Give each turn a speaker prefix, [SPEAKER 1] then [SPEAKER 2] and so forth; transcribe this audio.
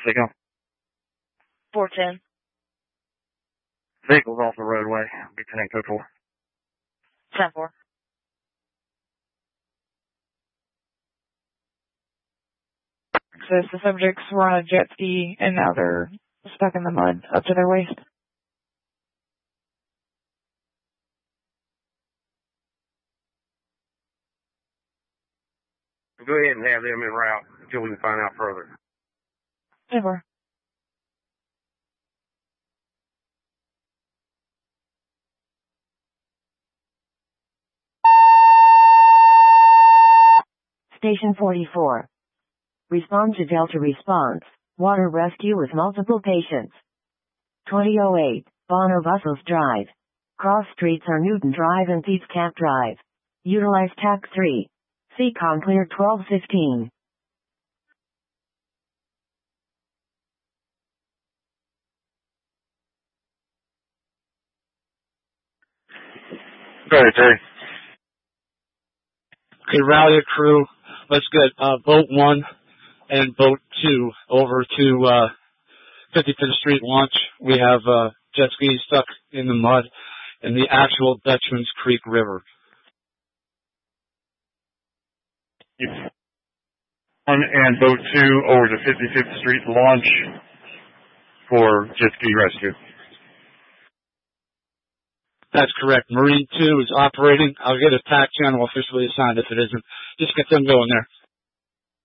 [SPEAKER 1] Signal.
[SPEAKER 2] 410.
[SPEAKER 1] Vehicle's off the roadway. Be 10 code 4.
[SPEAKER 2] 10-4.
[SPEAKER 3] Says the subjects were on a jet ski and now they're stuck in the mud up to their waist.
[SPEAKER 1] Go ahead and have them en route until we can find out further.
[SPEAKER 3] 10-4.
[SPEAKER 4] Station 44. Respond to Delta response. Water rescue with multiple patients. 2008, Bono Bussells Drive. Cross streets are Newton Drive and Thieves Camp Drive. Utilize TAC 3. CCOM cleared 1215.
[SPEAKER 1] Go ahead, Terry.
[SPEAKER 5] Okay, rally a crew. Let's get boat 1 and boat 2 over to 55th Street launch. We have jet skis stuck in the mud in the actual Dutchman's Creek River.
[SPEAKER 1] And boat 2 over to 55th Street launch for jet ski rescue.
[SPEAKER 5] That's correct. Marine 2 is operating. I'll get a TAC channel officially assigned if it isn't. Just get them going there.